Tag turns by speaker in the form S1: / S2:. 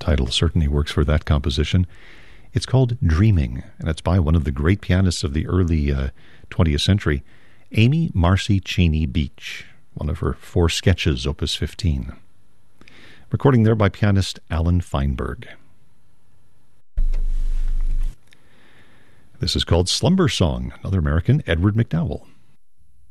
S1: title certainly works for that composition. It's called Dreaming, and it's by one of the great pianists of the early 20th century, Amy Marcy Cheney Beach, one of her 4 sketches, Opus 15. Recording there by pianist Alan Feinberg. This is called Slumber Song, another American, Edward McDowell.